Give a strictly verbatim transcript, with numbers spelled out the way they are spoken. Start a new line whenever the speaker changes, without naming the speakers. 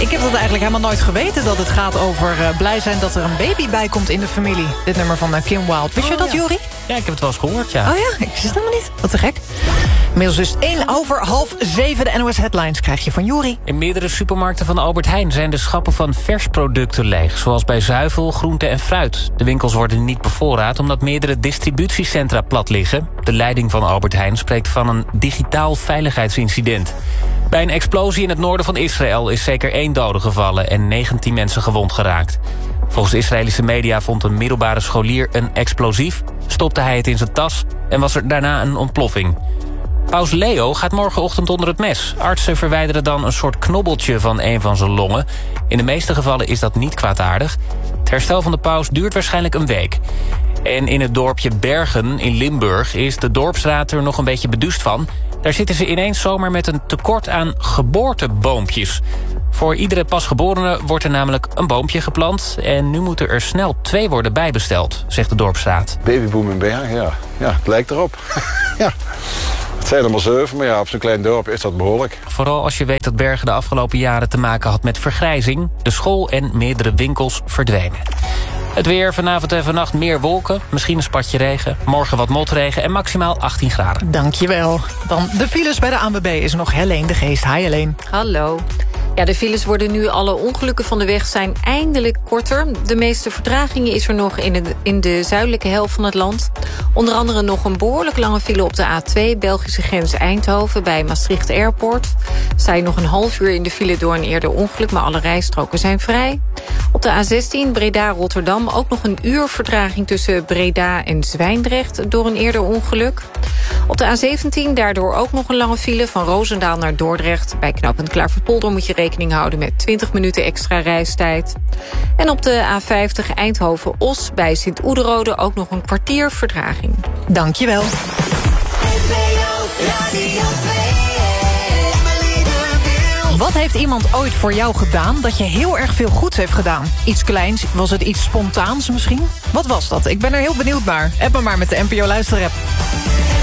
Ik heb dat eigenlijk helemaal nooit geweten... dat het gaat over uh, blij zijn dat er een baby bij komt in de familie. Dit nummer van uh, Kim Wilde. Wist oh, je dat, ja. Jori?
Ja, ik heb het wel eens gehoord, ja.
Oh ja, ik wist het helemaal niet. Wat te gek. Inmiddels dus één over half zeven. De N O S Headlines krijg je van Jori.
In meerdere supermarkten van Albert Heijn zijn de schappen van versproducten leeg. Zoals bij zuivel, groente en fruit. De winkels worden niet bevoorraad omdat meerdere distributiecentra plat liggen. De leiding van Albert Heijn spreekt van een digitaal veiligheidsincident. Bij een explosie in het noorden van Israël is zeker één dode gevallen... en negentien mensen gewond geraakt. Volgens Israëlische media vond een middelbare scholier een explosief... stopte hij het in zijn tas en was er daarna een ontploffing. Paus Leo gaat morgenochtend onder het mes. Artsen verwijderen dan een soort knobbeltje van een van zijn longen. In de meeste gevallen is dat niet kwaadaardig. Het herstel van de paus duurt waarschijnlijk een week. En in het dorpje Bergen in Limburg is de dorpsraad er nog een beetje beduust van. Daar zitten ze ineens zomaar met een tekort aan geboorteboompjes. Voor iedere pasgeborene wordt er namelijk een boompje geplant... en nu moeten er snel twee worden bijbesteld, zegt de dorpsraad.
Babyboom in Bergen, ja. Ja, het lijkt erop. Ja. Het zijn er maar zeven, maar ja, op zo'n klein dorp is dat behoorlijk.
Vooral als je weet dat Bergen de afgelopen jaren te maken had met vergrijzing. De school en meerdere winkels verdwenen. Het weer, vanavond en vannacht meer wolken, misschien een spatje regen. Morgen wat motregen en maximaal achttien graden.
Dankjewel. Dan de files bij de A N W B is nog Helene de Geest. Hi Helene.
Hallo. Ja, de files worden nu, alle ongelukken van de weg zijn eindelijk korter. De meeste vertragingen is er nog in de, in de zuidelijke helft van het land. Onder andere nog een behoorlijk lange file op de A twee... Belgische grens Eindhoven bij Maastricht Airport. Sta je nog een half uur in de file door een eerder ongeluk... maar alle rijstroken zijn vrij. Op de A zestien Breda-Rotterdam ook nog een uur vertraging... tussen Breda en Zwijndrecht door een eerder ongeluk. Op de A zeventien daardoor ook nog een lange file... van Roosendaal naar Dordrecht. Bij knooppunt Klaverpolder moet je rekening houden... met twintig minuten extra reistijd. En op de A vijftig Eindhoven-Os bij Sint-Oederode... ook nog een kwartier vertraging.
Dankjewel. Wat heeft iemand ooit voor jou gedaan dat je heel erg veel goeds heeft gedaan? Iets kleins? Was het iets spontaans misschien? Wat was dat? Ik ben er heel benieuwd naar. App me maar met de N P O Luisterapp.